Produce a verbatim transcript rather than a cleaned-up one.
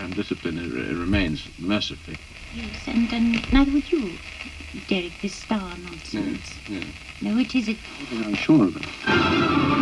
undiscipline r- remains, mercifully. Yes, and, and neither would you, Derek, this star nonsense. Yeah, yeah. No, which is it? I'm sure of it.